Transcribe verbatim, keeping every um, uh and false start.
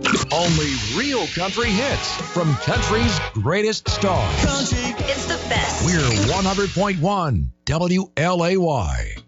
Only real country hits from country's greatest stars. Country. It's the best. We're one hundred point one W L A Y.